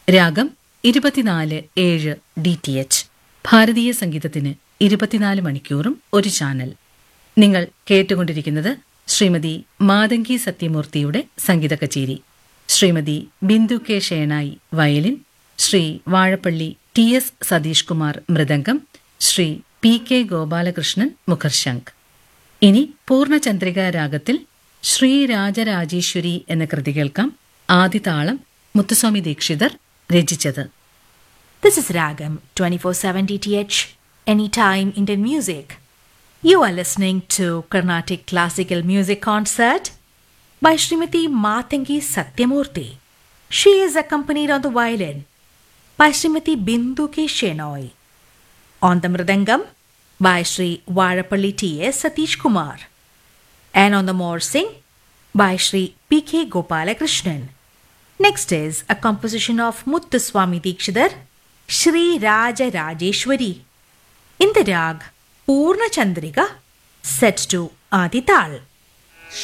രാഗം 24/7 DTH. ഭാരതീയ സംഗീതത്തിന് 24 മണിക്കൂറും ഒരു ചാനൽ. നിങ്ങൾ കേട്ടുകൊണ്ടിരിക്കുന്നത് ശ്രീമതി മാതങ്കി സത്യമൂർത്തിയുടെ സംഗീത കച്ചേരി. Shrimati Bindu K Shenoy violin, Shri Vazhappally TS Satheesh Kumar mridangam, Shri PK Gopalakrishnan മുഖർശംഖ്. ഇനി പൂർണ്ണചന്ദ്രിക രാഗത്തിൽ ശ്രീരാജരാജേശ്വരി എന്ന കൃതി കേൾക്കാം. ആദിതാളം മുത്തുസ്വാമി ദീക്ഷിതർ രചിച്ചത്. This is Ragam 24/7 DTH, anytime Indian music. You are listening to Carnatic Classical Music Concert by Srimati Matangi Satyamurthy. She is accompanied on the violin by Srimati Bindu K. Shenoy, on the mridangam by Sri Varapalli TS Satish Kumar, and on the morsing by Sri PK Gopalakrishnan. Next is a composition of Muthuswami Dikshidhar, Shri Raja Rajeshwari, in the rag Purna Chandrika, set to Adi Tal.